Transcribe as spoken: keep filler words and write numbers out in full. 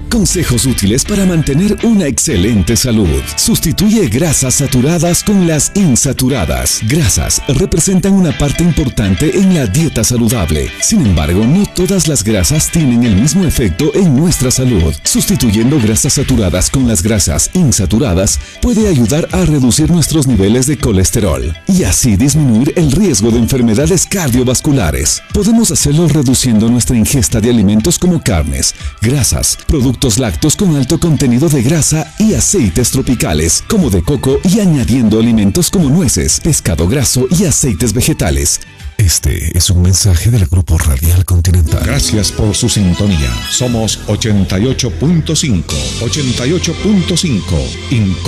Consejos útiles para mantener una excelente salud. Sustituye grasas saturadas con las insaturadas. Grasas representan una parte importante en la dieta saludable. Sin embargo, no todas las grasas tienen el mismo efecto en nuestra salud. Sustituyendo grasas saturadas con las grasas insaturadas puede ayudar a reducir nuestros niveles de colesterol y así disminuir el riesgo de enfermedades cardiovasculares. Podemos hacerlo reduciendo nuestra ingesta de alimentos como carnes, grasas, productos lácteos con alto contenido de grasa y aceites tropicales, como de coco, y añadiendo alimentos como nueces, pescado graso y aceites vegetales. Este es un mensaje del Grupo Radial Continental. Gracias por su sintonía. Somos ochenta y ocho punto cinco. ochenta y ocho punto cinco.